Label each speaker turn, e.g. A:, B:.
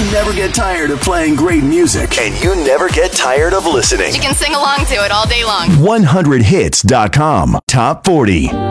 A: never get tired of playing great music.
B: And you never get tired of listening.
C: You can sing along to it all day long.
A: 100hits.com. Top 40.